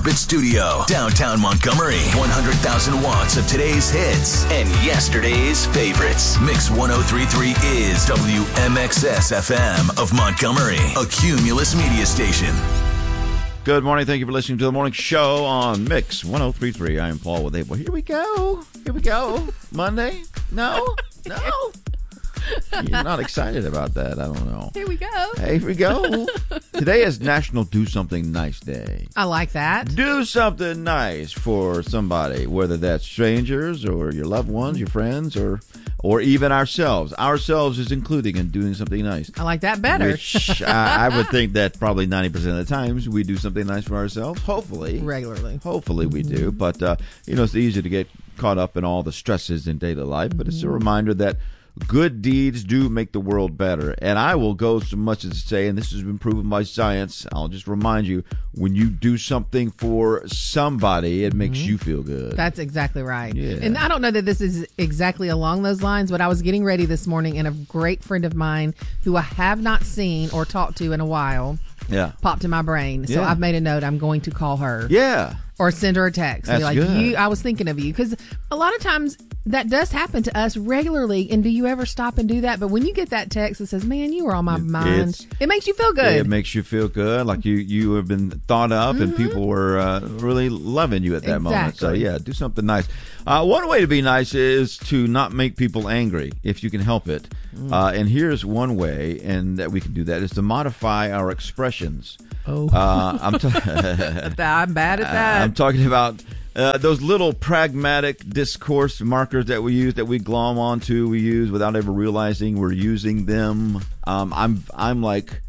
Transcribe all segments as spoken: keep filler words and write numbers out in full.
carpet studio, downtown Montgomery. one hundred thousand watts of today's hits and yesterday's favorites. Mix one oh three point three is W M X S F M of Montgomery, a Cumulus media station. Good morning. Thank you for listening to the morning show on Mix one oh three point three. I am Paul with Abel. Here we go. Here we go. Monday? No? No? You're not excited about that. I don't know. Here we go. Here we go. Today is National Do Something Nice Day. I like that. Do something nice for somebody, whether that's strangers or your loved ones, your friends, or or even ourselves. Ourselves is including in doing something nice. I like that better. Which I, I would think that probably ninety percent of the times we do something nice for ourselves. Hopefully. Regularly. Hopefully we mm-hmm. do. But, uh, you know, it's easy to get caught up in all the stresses in daily life. But mm-hmm. it's a reminder that good deeds do make the world better. And I will go so much as to say, and this has been proven by science, I'll just remind you, when you do something for somebody, it makes mm-hmm. you feel good. That's exactly right. Yeah. And I don't know that this is exactly along those lines, but I was getting ready this morning and a great friend of mine who I have not seen or talked to in a while yeah. popped in my brain. So yeah. I've made a note. I'm going to call her. Yeah. Or send her a text. That's and be like, good. you, I was thinking of you. Because a lot of times that does happen to us regularly. And do you ever stop and do that? But when you get that text that says, man, you were on my it, mind, it makes you feel good. It makes you feel good. Like you, you have been thought of mm-hmm. and people were uh, really loving you at that exactly. moment. So, yeah, do something nice. Uh, one way to be nice is to not make people angry if you can help it. Mm. Uh, and here's one way and that we can do that is to modify our expressions. Oh, uh, I'm, t- I'm bad at that. I'm talking about uh, those little pragmatic discourse markers that we use, that we glom onto, we use without ever realizing we're using them. Um, I'm I'm like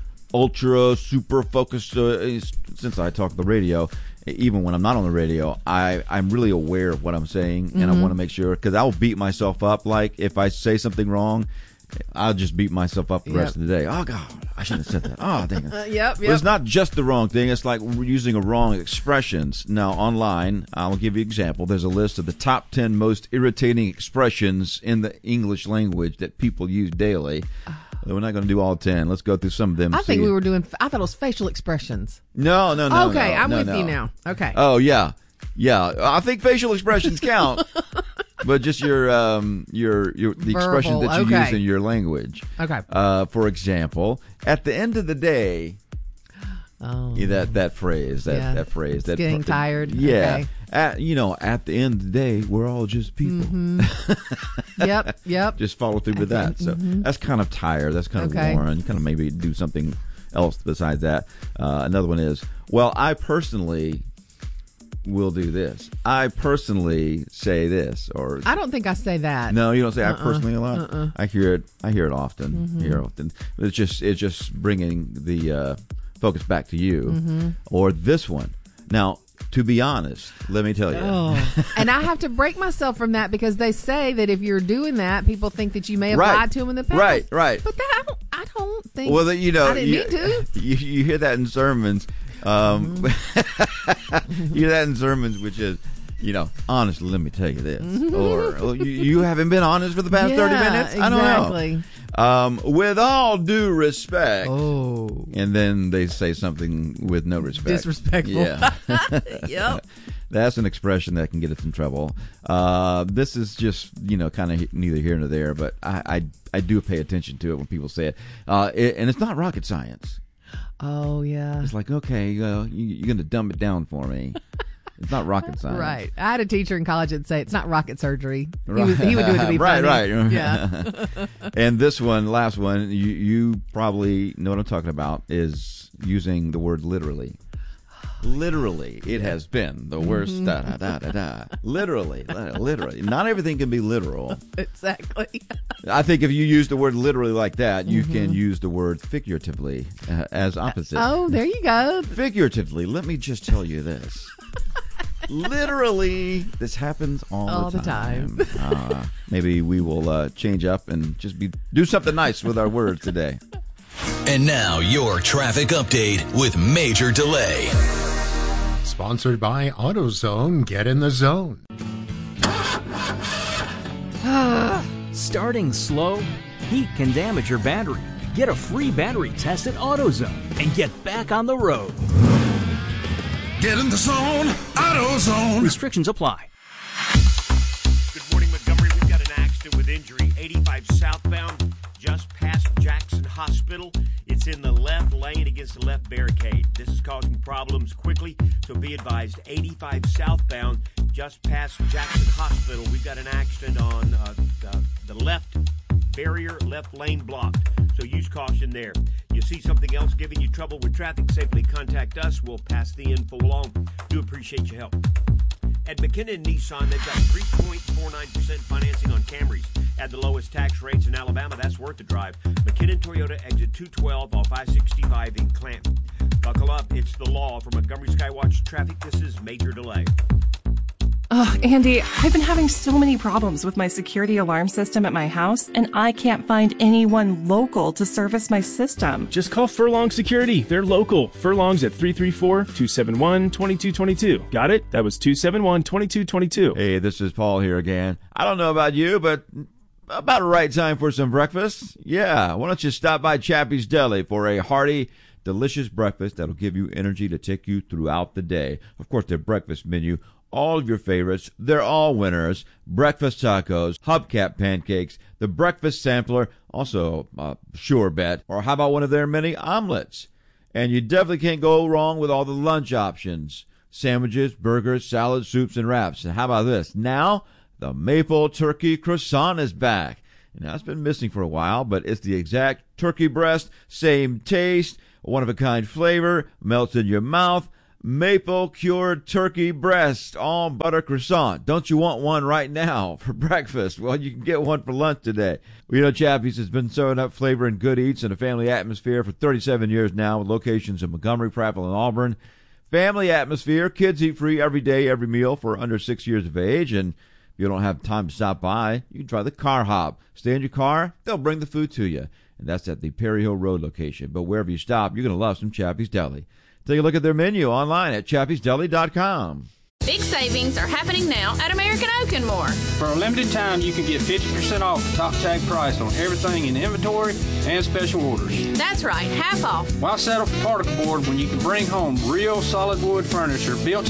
ultra super focused uh, since I talk the radio. Even when I'm not on the radio, I, I'm really aware of what I'm saying, and mm-hmm. I want to make sure, because I'll beat myself up. Like if I say something wrong, I'll just beat myself up the yep. rest of the day. Oh, God, I shouldn't have said that. Oh, dang it. Uh, yep, yep. But it's not just the wrong thing. It's like we're using a wrong expressions. Now, online, I'll give you an example. There's a list of the top ten most irritating expressions in the English language that people use daily. We're not going to do all ten. Let's go through some of them. I think we were doing, I thought it was facial expressions. No, no, no. Okay, no, I'm no, with no. you now. Okay. Oh, yeah. Yeah. I think facial expressions count. But just your um your your the Verbal, expressions that you okay. use in your language. Okay. Uh, for example, at the end of the day, oh. yeah, that that phrase, that yeah. that phrase, it's that getting pr- tired. Yeah. Okay. At, you know, at the end of the day, we're all just people. Mm-hmm. Yep. Yep. Just follow through with that. So mm-hmm. that's kind of tired. That's kind okay. of worn. You kind of maybe do something else besides that. Uh, another one is, well, I personally will do this. I personally say this, or I don't think I say that. No, you don't say uh-uh. I personally a lot. Uh-uh. I hear it. I hear it often. Mm-hmm. Hear it often. It's just it's just bringing the uh, focus back to you, mm-hmm. or this one. Now, to be honest, let me tell you. Oh. And I have to break myself from that because they say that if you're doing that, people think that you may have right. lied to them in the past. Right, right. But that I don't, I don't think. Well, you know, I didn't you, mean to. You, you hear that in sermons. Um, mm-hmm. You hear that in sermons, which is, you know, honestly, let me tell you this, mm-hmm. or well, you, you haven't been honest for the past yeah, thirty minutes. I don't exactly. know. Um, with all due respect, oh, and then they say something with no respect. Disrespectful. Yeah. Yep. That's an expression that can get us in trouble. Uh, this is just, you know, kind of neither here nor there, but I, I, I do pay attention to it when people say it. Uh, it and it's not rocket science. Oh, yeah. It's like, okay, uh, you, you're going to dumb it down for me. It's not rocket science. Right. I had a teacher in college that'd say it's not rocket surgery. He, was, he would do it to be right, funny. Right, Yeah. And this one, last one, you, you probably know what I'm talking about, is using the word literally. Literally, it has been the worst. Mm-hmm. Da, da, da, da, da. Literally, literally. Not everything can be literal. Exactly. I think if you use the word literally like that, you mm-hmm. can use the word figuratively uh, as opposite. Oh, there you go. Figuratively, let me just tell you this. Literally, this happens all, all the time. The time. uh, maybe we will uh, change up and just be do something nice with our words today. And now your traffic update with Major Delay. Sponsored by AutoZone. Get in the zone. Starting slow? Heat can damage your battery. Get a free battery test at AutoZone and get back on the road. Get in the zone, AutoZone. Restrictions apply. Good morning, Montgomery. We've got an accident with injury. eighty-five southbound, just past Jackson Hospital. It's in the left lane against the left barricade. This is causing problems quickly, so be advised. eighty-five southbound, just past Jackson Hospital. We've got an accident on uh, the, the left barrier, left lane blocked. So use caution there. You see something else giving you trouble with traffic, safely contact us. We'll pass the info along. Do appreciate your help. At McKinnon Nissan, they've got three point four nine percent financing on Camrys. At the lowest tax rates in Alabama, that's worth the drive. McKinnon Toyota, exit two twelve off I sixty-five in Clanton. Buckle up, it's the law. For Montgomery Skywatch Traffic, this is Major Delay. Oh, Andy, I've been having so many problems with my security alarm system at my house, and I can't find anyone local to service my system. Just call Furlong Security. They're local. Furlong's at three three four, two seven one, two two two two. Got it? That was two seven one, two two two two. Hey, this is Paul here again. I don't know about you, but about the right time for some breakfast. Yeah, why don't you stop by Chappie's Deli for a hearty, delicious breakfast that'll give you energy to take you throughout the day. Of course, their breakfast menu, all of your favorites, they're all winners. Breakfast tacos, hubcap pancakes, the breakfast sampler, also uh, sure bet, or how about one of their many omelets? And you definitely can't go wrong with all the lunch options. Sandwiches, burgers, salads, soups, and wraps. And how about this? Now, the maple turkey croissant is back. Now, it's been missing for a while, but it's the exact turkey breast, same taste, one-of-a-kind flavor, melts in your mouth. Maple cured turkey breast, all butter croissant. Don't you want one right now for breakfast? Well, you can get one for lunch today. Well, you know, Chappie's has been serving up flavor and good eats in a family atmosphere for thirty-seven years now, with locations in Montgomery, Prattville, and Auburn. Family atmosphere, kids eat free every day, every meal for under six years of age. And if you don't have time to stop by, you can try the car hop. Stay in your car, they'll bring the food to you. And that's at the Perry Hill Road location. But wherever you stop, you're going to love some Chappie's Deli. Take a look at their menu online at chappies deli dot com. Big savings are happening now at American Oak and More. For a limited time, you can get fifty percent off the top tag price on everything in inventory and special orders. That's right, half off. Why settle for particle board when you can bring home real solid wood furniture built